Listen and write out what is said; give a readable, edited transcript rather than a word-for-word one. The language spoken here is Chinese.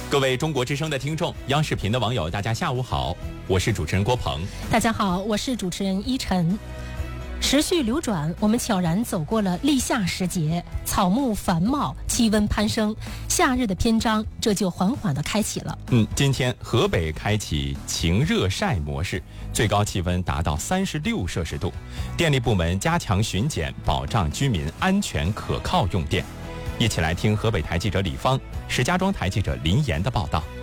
各位中国之声的听众，央视频的网友，大家下午好，我是主持人郭鹏。 大家好，我是主持人依晨。时序流转，我们悄然走过了立夏时节，草木繁茂，气温攀升，夏日的篇章这就缓缓地开启了。 今天河北开启晴热晒模式，最高气温达到36摄氏度，电力部门加强巡检，保障居民安全可靠用电。一起来听河北台记者李芳、石家庄台记者林岩的报道。